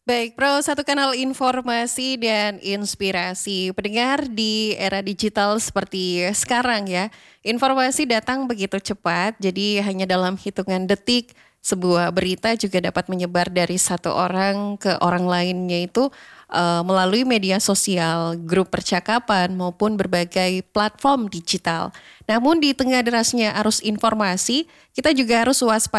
Baik, satu kanal informasi dan inspirasi. Pendengar di era digital seperti sekarang ya, informasi datang begitu cepat, jadi hanya dalam hitungan detik sebuah berita juga dapat menyebar dari satu orang ke orang lainnya itu melalui media sosial, grup percakapan maupun berbagai platform digital. Namun di tengah derasnya arus informasi, kita juga harus waspada